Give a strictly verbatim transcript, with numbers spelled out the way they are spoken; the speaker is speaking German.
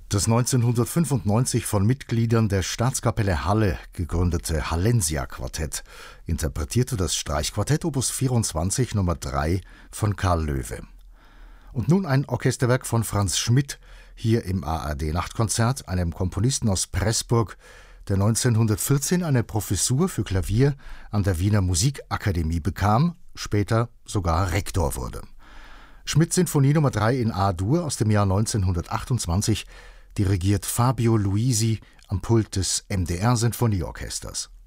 Das neunzehnhundertfünfundneunzig von Mitgliedern der Staatskapelle Halle gegründete Hallensia-Quartett interpretierte das Streichquartett Opus vierundzwanzig Nummer drei von Karl Loewe. Und nun ein Orchesterwerk von Franz Schmidt, hier im A R D-Nachtkonzert, einem Komponisten aus Pressburg, der neunzehnhundertvierzehn eine Professur für Klavier an der Wiener Musikakademie bekam, später sogar Rektor wurde. Schmidt Sinfonie Nummer drei in A-Dur aus dem Jahr neunzehnhundertachtundzwanzig, dirigiert Fabio Luisi am Pult des M D R-Sinfonieorchesters.